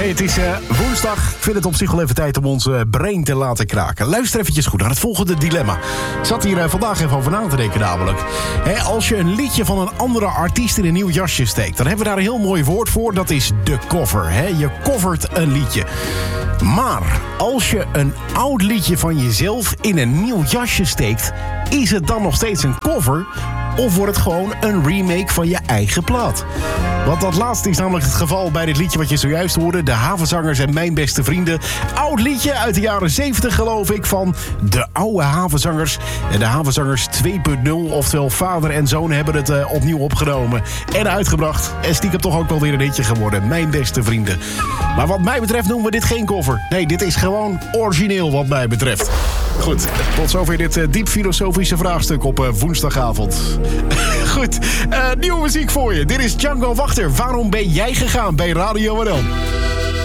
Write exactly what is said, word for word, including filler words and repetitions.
Hey, het is uh, woensdag. Ik vind het op zich wel even tijd om ons uh, brain te laten kraken. Luister eventjes goed naar het volgende dilemma. Ik zat hier uh, vandaag even over na te denken namelijk. He, als je een liedje van een andere artiest in een nieuw jasje steekt... dan hebben we daar een heel mooi woord voor. Dat is de cover. He. Je covert een liedje. Maar als je een oud liedje van jezelf in een nieuw jasje steekt... is het dan nog steeds een cover... of wordt het gewoon een remake van je eigen plaat? Want dat laatste is namelijk het geval bij dit liedje wat je zojuist hoorde. De Havenzangers en Mijn Beste Vrienden. Oud liedje uit de jaren zeventig geloof ik van de oude Havenzangers. En de Havenzangers twee punt nul, oftewel vader en zoon hebben het uh, opnieuw opgenomen en uitgebracht. En stiekem toch ook wel weer een hitje geworden. Mijn Beste Vrienden. Maar wat mij betreft noemen we dit geen cover. Nee, dit is gewoon origineel wat mij betreft. Goed, tot zover dit uh, diep filosofische vraagstuk op uh, woensdagavond. Goed, uh, nieuwe muziek voor je. Dit is Django Wachter. Waarom ben jij gegaan bij Radio N L?